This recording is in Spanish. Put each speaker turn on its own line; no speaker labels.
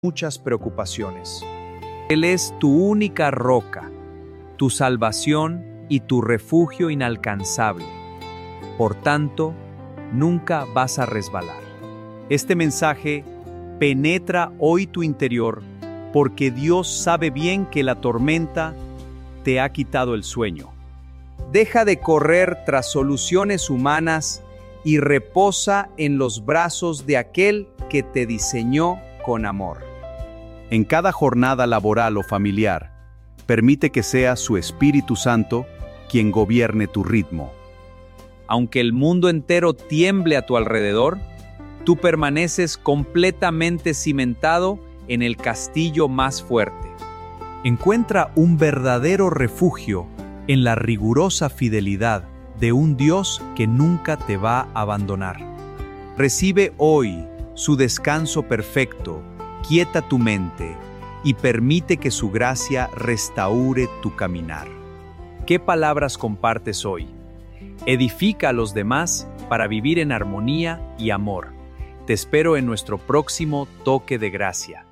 muchas preocupaciones. Él es tu única roca, tu salvación y tu refugio inalcanzable. Por tanto, nunca vas a resbalar. Este mensaje penetra hoy tu interior porque Dios sabe bien que la tormenta te ha quitado el sueño. Deja de correr tras soluciones humanas y reposa en los brazos de aquel que te diseñó con amor. En cada jornada laboral o familiar, permite que sea su Espíritu Santo quien gobierne tu ritmo. Aunque el mundo entero tiemble a tu alrededor, tú permaneces completamente cimentado en el castillo más fuerte. Encuentra un verdadero refugio en la rigurosa fidelidad de un Dios que nunca te va a abandonar. Recibe hoy su descanso perfecto, quieta tu mente y permite que su gracia restaure tu caminar. ¿Qué palabras compartes hoy? Edifica a los demás para vivir en armonía y amor. Te espero en nuestro próximo Toque de Gracia.